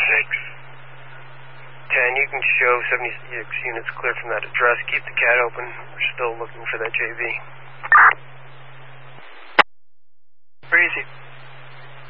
10, you can show 76 units clear from that address. Keep the CAT open. We're still looking for that JV. Breezy.